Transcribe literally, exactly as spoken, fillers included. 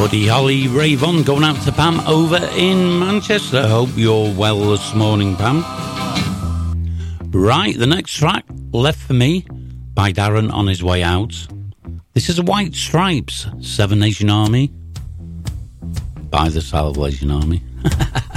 Buddy Holly Ravon going out to Pam over in Manchester. Hope you're well this morning, Pam. Right, the next track, Left for Me, by Darren on his way out. This is a White Stripes, Seven Nation Army, by the Salvation Army.